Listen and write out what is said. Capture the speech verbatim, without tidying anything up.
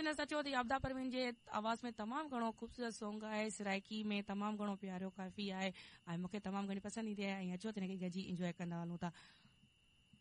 Listeners अचो थी आबदा परवीन जे आवाज़ में तमामु घणो ख़ूबसूरत सॉन्ग आहे, सिराइकी में तमामु घणो प्यारो काफ़ी आहे ऐं मूंखे तमामु घणी पसंदि ईंदी आहे ऐं अचो त हिनखे गॾिजी इंजॉय कंदा हलूं था।